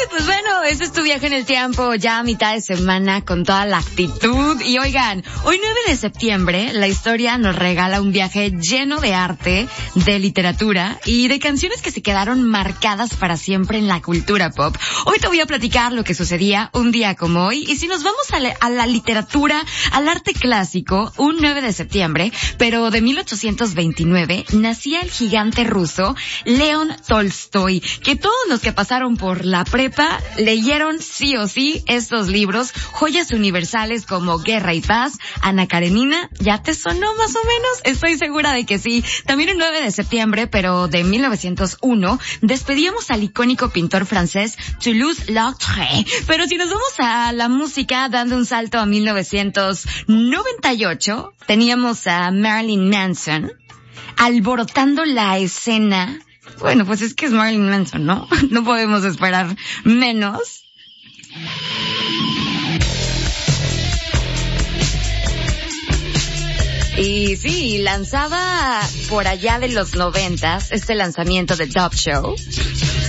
pues bueno, ese es tu viaje en el tiempo, ya a mitad de semana con toda la actitud. Y oigan, hoy 9 de septiembre, la historia nos regala un viaje lleno de arte, de literatura y de canciones que se quedaron marcadas para siempre en la cultura pop. Hoy te voy a platicar lo que sucedía un día como hoy. Y si nos vamos a la literatura, al arte clásico, un 9 de septiembre, pero de 1829, nacía el gigante ruso León Tolstoy, que todos los que pasaron por la prepa leyeron sí o sí estos libros, joyas universales como Guerra y Paz, Ana Karenina. ¿Ya te sonó más o menos? Estoy segura de que sí. También el 9 de septiembre, pero de 1901, despedíamos al icónico pintor francés Toulouse-Lautrec. Pero si nos vamos a la música, dando un salto a 1998, teníamos a Marilyn Manson alborotando la escena. Bueno, pues es que es Marilyn Manson, ¿no? No podemos esperar menos. Y sí, lanzaba por allá de los 90 este lanzamiento de Dub Show.